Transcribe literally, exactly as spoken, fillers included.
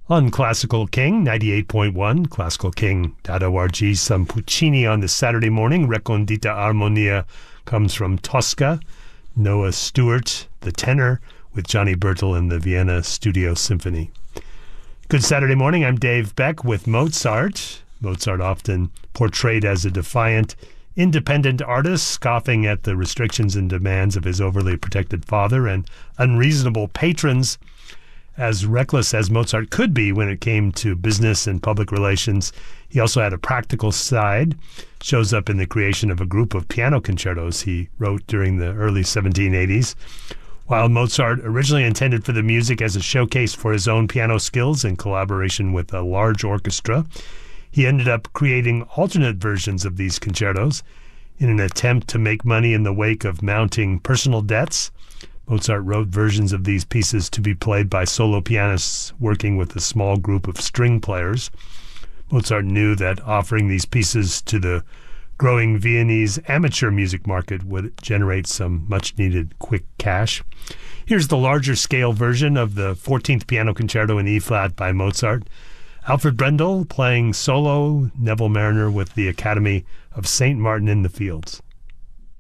On Classical King, ninety-eight point one, classical king dot org, some Puccini on this Saturday morning. Recondita Armonia comes from Tosca. Noah Stewart, the tenor, with Johnny Bertel and the Vienna Studio Symphony. Good Saturday morning. I'm Dave Beck with Mozart. Mozart often portrayed as a defiant, independent artist, scoffing at the restrictions and demands of his overly protected father and unreasonable patrons. As reckless as Mozart could be when it came to business and public relations, he also had a practical side. Shows up in the creation of a group of piano concertos he wrote during the early seventeen eighties. While Mozart originally intended for the music as a showcase for his own piano skills in collaboration with a large orchestra, he ended up creating alternate versions of these concertos in an attempt to make money in the wake of mounting personal debts. Mozart wrote versions of these pieces to be played by solo pianists working with a small group of string players. Mozart knew that offering these pieces to the growing Viennese amateur music market would generate some much-needed quick cash. Here's the larger-scale version of the fourteenth Piano Concerto in E-flat by Mozart. Alfred Brendel playing solo, Neville Marriner with the Academy of Saint Martin in the Fields.